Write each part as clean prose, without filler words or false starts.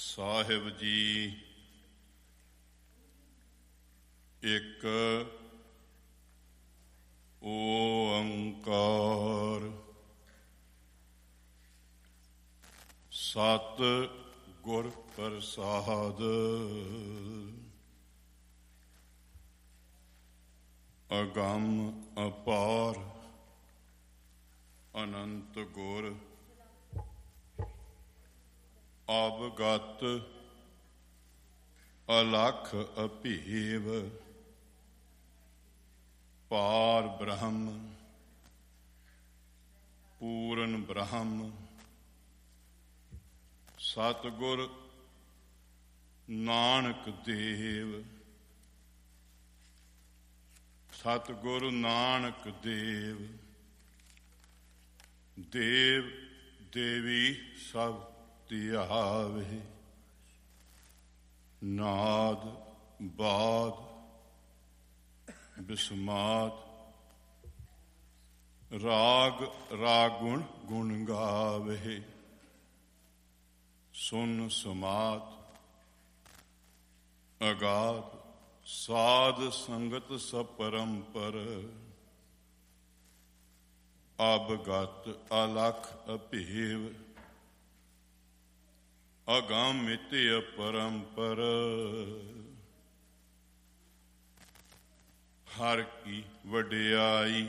ਸਾਹਿਬ ਜੀ ਇੱਕ ਓੰਕਾਰ ਸਤਿ ਗੁਰ ਪ੍ਰਸਾਦ ਅਗੰਮ ਅਪਾਰ ਅਨੰਤ ਗੁਰ ਅਵਗਤ ਅਲਖ ਅਭੇਵ ਪਾਰ ਬ੍ਰਹਮ ਪੂਰਨ ਬ੍ਰਹਮ ਸਤਿਗੁਰ ਨਾਨਕ ਦੇਵ ਸਤਿਗੁਰ ਨਾਨਕ ਦੇਵ ਦੇਵ ਦੇਵੀ ਸਭ ਧਿਆਵੇ ਨਾਦ ਬਾਦ ਬਿਸਮਾਦ ਰਾਗ ਰਾਗੁਣ ਗੁਣ ਗਾਵੇ ਸੁਨ ਸਮਾਦ ਅਗਾਧ ਸਾਧ ਸੰਗਤ ਸਪਰੰਪਰ ਅਬਗਤ ਅਲਖ ਅਭੇਵ ਅਗਾਮਿਤ ਅਪਰੰਪਰ ਹਰ ਕੀ ਵਡਿਆਈ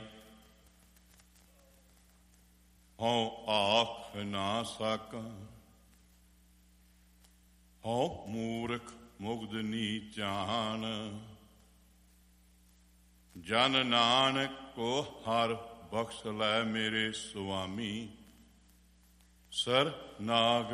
ਹਉ ਆਖ ਨਾ ਸਾਕਾਂ ਹਉ ਮੂਰਖ ਮੁਗਧ ਨੀਚਾਨ ਜਨ ਨਾਨਕ ਕੋ ਹਰ ਬਖਸ਼ ਲੈ ਮੇਰੇ ਸੁਆਮੀ ਸਰ ਨਾਗ